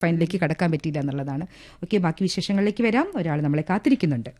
ഫൈനലിലേക്ക് കടക്കാൻ പറ്റിയില്ല എന്നുള്ളതാണ്. ഓക്കെ, ബാക്കി വിശേഷങ്ങളിലേക്ക് വരാം. ഒരാൾ നമ്മളെ കാത്തിരിക്കുന്നുണ്ട്.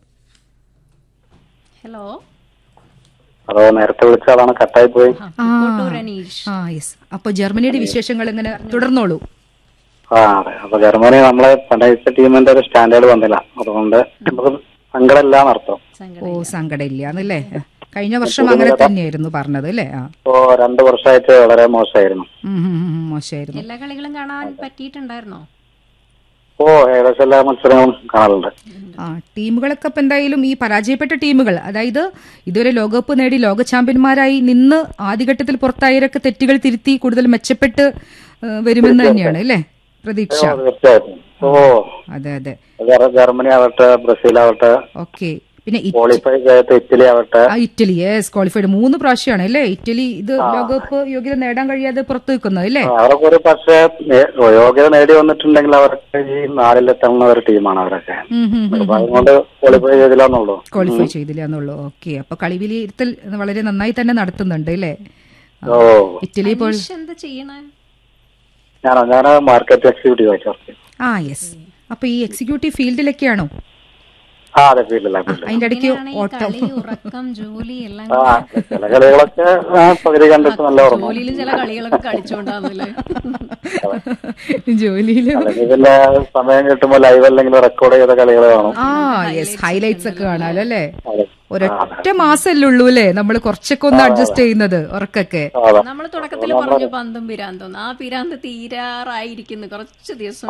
ഹലോ. അതോ നേരത്തെ വിളിച്ചതാണ് കട്ടായി പോയി. യെസ്. അപ്പൊ ജർമ്മനിയുടെ വിശേഷങ്ങൾ എങ്ങനെ തുടർന്നോളൂ. അതെ. അപ്പൊ ജർമ്മനി നമ്മളെ പണ്ടത്തെ ടീമിന്റെ ഒരു സ്റ്റാൻഡേർഡ് വന്നില്ല, അതുകൊണ്ട് നമുക്ക് സങ്കടമില്ല എന്നർത്ഥം. സങ്കടമില്ല എന്നല്ലേ? കഴിഞ്ഞ വർഷം അങ്ങനെ തന്നെയായിരുന്നു പറഞ്ഞത് അല്ലേ? 2 വർഷമായിട്ട് വളരെ മോശമായിരുന്നു. മോശമായിരുന്നു. എല്ലാ കളികളും കാണാൻ പറ്റിയിട്ടുണ്ടായിരുന്നോ? ഏകദേശം എല്ലാ മത്സരങ്ങളും കാണാറുണ്ട്. ടീമുകളൊക്കെ ഇപ്പൊ എന്തായാലും ഈ പരാജയപ്പെട്ട ടീമുകൾ, അതായത് ഇതുവരെ ലോകകപ്പ് നേടി ലോക ചാമ്പ്യന്മാരായി നിന്ന് ആദ്യഘട്ടത്തിൽ പുറത്തായവരൊക്കെ തെറ്റുകൾ തിരുത്തി കൂടുതൽ മെച്ചപ്പെട്ട് വരുമെന്ന് തന്നെയാണ് അല്ലേ പ്രതീക്ഷ? തീർച്ചയായിട്ടും. അതെ അതെ. ജർമ്മനി ആവട്ടെ, ബ്രസീൽ ആവട്ടെ, ഓക്കെ. പിന്നെ ക്വാളിഫൈ ചെയ്ത ഇറ്റലി ആവട്ടെ. ഇറ്റലി ക്വാളിഫൈഡ് 3 പ്രാവശ്യമാണ് അല്ലേ ഇറ്റലി ഇത് ലോകകപ്പ് യോഗ്യത നേടാൻ കഴിയാതെ പുറത്തു നിൽക്കുന്നത് അല്ലേ? അവരൊക്കെ ഒരു പക്ഷേ യോഗ്യത നേടി വന്നിട്ടുണ്ടെങ്കിൽ അവർക്ക് ഈ 4-ലെത്തുന്ന ഒരു ടീമാണ് അവരൊക്കെ. അതുകൊണ്ട് ക്വാളിഫൈ ചെയ്തില്ല എന്നുള്ളൂ. ഓക്കെ. അപ്പൊ കളി വിലയിരുത്തൽ വളരെ നന്നായി തന്നെ നടത്തുന്നുണ്ട് അല്ലേ ഇറ്റലി? ഇപ്പോൾ എന്താ ചെയ്യണേ? ഞാൻ മാർക്കറ്റ് എക്സിക്യൂട്ടീവ് ആയിട്ട്. യെസ്. അപ്പൊ ഈ എക്സിക്യൂട്ടീവ് ഫീൽഡിലൊക്കെയാണോ? അതെ, അതിന്റെ ഇടയ്ക്ക് ഓട്ടം, ജോലി എല്ലാം ചില കളികളൊക്കെ പകുതി കണ്ടിട്ട് നല്ല ഓർമ്മ. ജോലിയിലും ചില കളികളൊക്കെ കളിച്ചോണ്ടാവുന്നല്ലേ ജോലിയില്. പിന്നെ സമയം കിട്ടുമ്പോ ലൈവ് അല്ലെങ്കിൽ റെക്കോർഡ് ചെയ്ത കളികൾ കാണും. ഹൈലൈറ്റ്സ് ഒക്കെ കാണാലോ അല്ലേ? ഒരൊറ്റ മാസല്ലേ ഉള്ളൂ അല്ലേ നമ്മൾ കുറച്ചൊക്കെ ഒന്ന് അഡ്ജസ്റ്റ് ചെയ്യുന്നത് ഉറക്കൊക്കെ. നമ്മള് തുടക്കത്തിൽ പറഞ്ഞു പന്തും പിരാന്തും, ആ പിരാന്ത് തീരാറായിരിക്കുന്നു കുറച്ച് ദിവസം.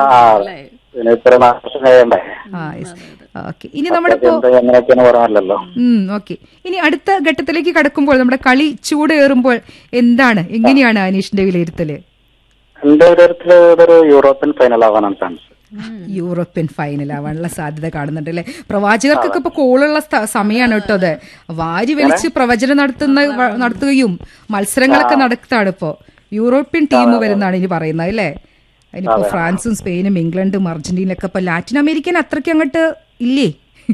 ഇനി നമ്മളിപ്പോ ഓക്കെ, ഇനി അടുത്ത ഘട്ടത്തിലേക്ക് കടക്കുമ്പോൾ നമ്മുടെ കളി ചൂടേറുമ്പോൾ എങ്ങനെയാണ് അനീഷിന്റെ വിലയിരുത്തല്? എന്റെ വിലയിരുത്തല് ഇതൊരു യൂറോപ്യൻ ഫൈനൽ ആവാനാണ് ചാൻസ്. യൂറോപ്യൻ ഫൈനൽ ആവാനുള്ള സാധ്യത കാണുന്നുണ്ട് അല്ലെ? പ്രവാചകർക്കൊക്കെ ഇപ്പൊ കോളുള്ള സമയമാണ് കേട്ടോ അത്. വാരി വലിച്ച് പ്രവചനം നടത്തുകയും മത്സരങ്ങളൊക്കെ നടത്താണ് ഇപ്പോ. യൂറോപ്യൻ ടീം വരുന്നതാണ് ഇനി പറയുന്നത് അല്ലേ? അതിനിപ്പോ ഫ്രാൻസും സ്പെയിനും ഇംഗ്ലണ്ടും അർജന്റീനയൊക്കെ ഇപ്പൊ ലാറ്റിൻ അമേരിക്കൻ അത്രയ്ക്ക് അങ്ങോട്ട് ഇല്ലേ?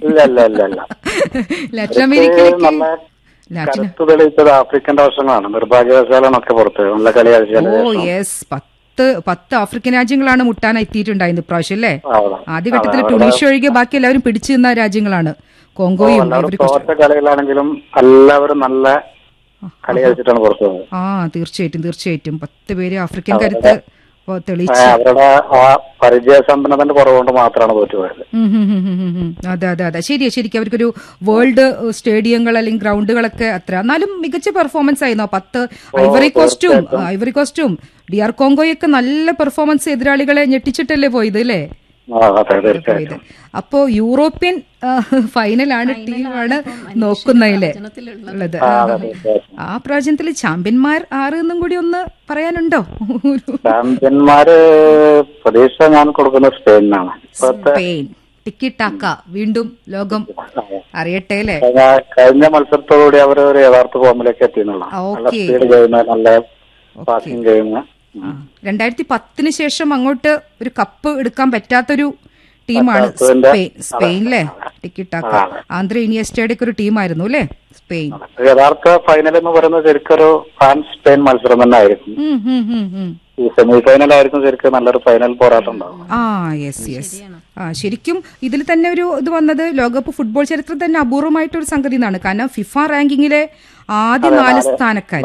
ലാറ്റിൻ അമേരിക്കയിലേക്ക് ആഫ്രിക്കൻ രാഷ്ട്രങ്ങളാണ് നിർഭാഗ്യവശാലാണ് ഒക്കെ പുറത്ത് നല്ല കളി കളിച്ചത്. 10 ആഫ്രിക്കൻ രാജ്യങ്ങളാണ് മുട്ടാൻ എത്തിയിട്ടുണ്ടായിരുന്നു ഇപ്രാവശ്യം അല്ലേ? ആദ്യഘട്ടത്തിൽ ടുണീഷ്യ ഒഴികെ ബാക്കി എല്ലാവരും പിടിച്ചു നിന്ന രാജ്യങ്ങളാണ്. കോങ്കോയും കളികളാണെങ്കിലും എല്ലാവരും നല്ല കളി കളിച്ചിട്ടാണ് പുറത്തു. തീർച്ചയായിട്ടും 10 പേര് ആഫ്രിക്കൻ കരുത്ത് തെളിയിച്ചു. അവരുടെ ആ പരിചയസമ്പന്നതന്റെ കുറവുകൊണ്ട് മാത്രമാണ് തോറ്റുപോയത്. അതെ ശരിക്കും അവർക്കൊരു വേൾഡ് സ്റ്റേഡിയങ്ങൾ അല്ലെങ്കിൽ ഗ്രൗണ്ടുകളൊക്കെ അത്ര, എന്നാലും മികച്ച പെർഫോമൻസ് ആയിരുന്നു. 10 ഐവറി കോസ്റ്റും DR കോങ്കോയൊക്കെ നല്ല പെർഫോമൻസ്, എതിരാളികളെ ഞെട്ടിച്ചിട്ടല്ലേ പോയത് അല്ലേ? അപ്പോ യൂറോപ്യൻ ഫൈനലാണ് ടീമാണ് നോക്കുന്നതിലെ ഉള്ളത്. ആ പ്രാവശ്യത്തില് ചാമ്പ്യന്മാർ 6 എന്നും കൂടി ഒന്ന് പറയാനുണ്ടോ? ചാമ്പ്യന്മാര് പ്രതീക്ഷ ഞാൻ കൊടുക്കുന്ന സ്പെയിനാണ്. സ്പെയിൻ ടിക്കി ടാക്ക വീണ്ടും ലോകം അറിയട്ടെ അല്ലേ? കഴിഞ്ഞ മത്സരത്തോടുകൂടി അവർ ഒരു യഥാർത്ഥ ഫോമിലേക്ക് എത്തിയെന്നുള്ള നല്ല പാസിംഗ് ഗെയിം. 2010 ശേഷം അങ്ങോട്ട് ഒരു കപ്പ് എടുക്കാൻ പറ്റാത്തൊരു ടീമാണ് സ്പെയിനിലെ ടിക്കി ടാക്ക. ആന്ദ്രേ ഇനിയസ്റ്റയുടെ ഒരു ടീമായിരുന്നു അല്ലേ സ്പെയിൻ? യഥാർത്ഥ ഫൈനൽ എന്ന് പറയുന്നത് ശരിക്കൊരു ഫ്രാൻസ് സ്പെയിൻ മത്സരം തന്നെ ആയിരിക്കും. ഈ സെമി ഫൈനൽ ആയിരിക്കും ശരിക്കും നല്ലൊരു ഫൈനൽ പോരാട്ടം ഉണ്ടാവും. ശരിക്കും ഇതിൽ തന്നെ ഒരു ഇത് വന്നത് ലോകകപ്പ് ഫുട്ബോൾ ചരിത്രത്തിൽ തന്നെ അപൂർവമായിട്ടൊരു സംഗതി എന്നാണ്. കാരണം ഫിഫ റാങ്കിങ്ങിലെ ആദ്യ 4 സ്ഥാനക്കാർ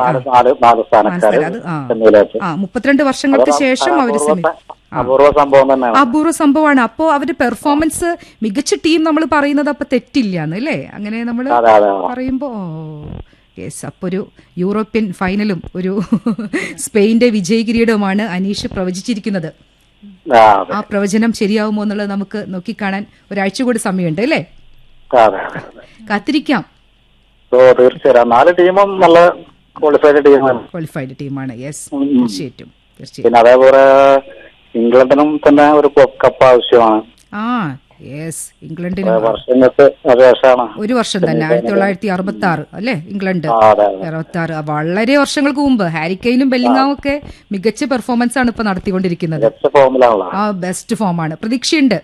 32 വർഷങ്ങൾക്ക് ശേഷം അവര് അപൂർവ സംഭവമാണ്. അപ്പോ അവരുടെ പെർഫോമൻസ് മികച്ച ടീം നമ്മൾ പറയുന്നത് അപ്പൊ തെറ്റില്ലാന്ന് അല്ലേ? അങ്ങനെ നമ്മൾ പറയുമ്പോ അപ്പൊ ഒരു യൂറോപ്യൻ ഫൈനലും ഒരു സ്പെയിന്റെ വിജയകിരീടവുമാണ് അനീഷ് പ്രവചിച്ചിരിക്കുന്നത്. ആ പ്രവചനം ശരിയാവുമോ എന്നുള്ളത് നമുക്ക് നോക്കിക്കാണാൻ ഒരാഴ്ച കൂടി സമയമുണ്ട് അല്ലേ? കാത്തിരിക്കാം. തീർച്ചയായും 4 ടീമും നല്ല ക്വാളിഫൈഡ് ടീമാണ്. തീർച്ചയായിട്ടും. പിന്നെ അതേപോലെ ഇംഗ്ലണ്ടിനും തന്നെ ഒരു കപ്പ് ആവശ്യമാണ്. ഇംഗ്ലണ്ടിന് ഒരു വർഷം തന്നെ 1966 അല്ലെ? ഇംഗ്ലണ്ട് 66 വളരെ വർഷങ്ങൾക്ക് മുമ്പ്. ഹാരിക്കെയിനും ബെല്ലിംഗാമും ഒക്കെ മികച്ച പെർഫോമൻസ് ആണ് ഇപ്പൊ നടത്തിക്കൊണ്ടിരിക്കുന്നത്. ബെസ്റ്റ് ഫോമാണ്. പ്രതീക്ഷയുണ്ട്.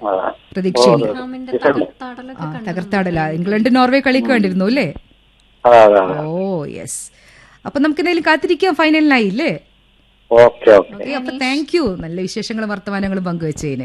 തകർത്താടല ഇംഗ്ലണ്ട് നോർവേ കളിക്ക് വേണ്ടിയിരുന്നു അല്ലേ? അപ്പൊ നമുക്ക് എന്തെങ്കിലും കാത്തിരിക്കാം ഫൈനലിനായി അല്ലേ? ഓക്കെ. അപ്പൊ താങ്ക് യു, നല്ല വിശേഷങ്ങളും വർത്തമാനങ്ങളും പങ്കുവെച്ചതിന്.